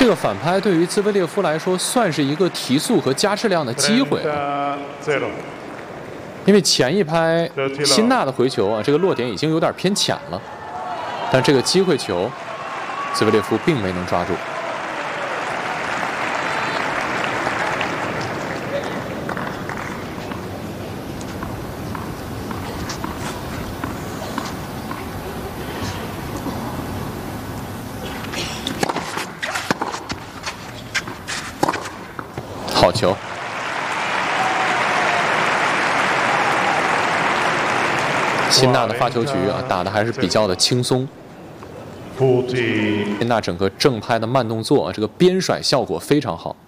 这个反拍对于兹维列夫来说算是一个提速和加质量的机会啊，因为前一拍辛纳的回球啊，这个落点已经有点偏浅了，但这个机会球，兹维列夫并没能抓住。 好球！辛纳的发球局啊，打得还是比较的轻松。辛纳整个正拍的慢动作，这个边甩效果非常好。